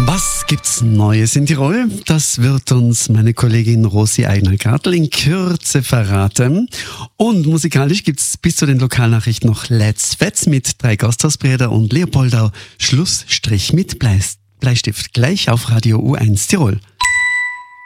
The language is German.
Was gibt's Neues in Tirol? Das wird uns meine Kollegin Rosi Eigner-Gartl in Kürze verraten. Und musikalisch gibt's bis zu den Lokalnachrichten noch Let's Fetz mit 3 Gasthausbrüder und Leopoldau. Schlussstrich mit Bleistift. Gleich auf Radio U1 Tirol.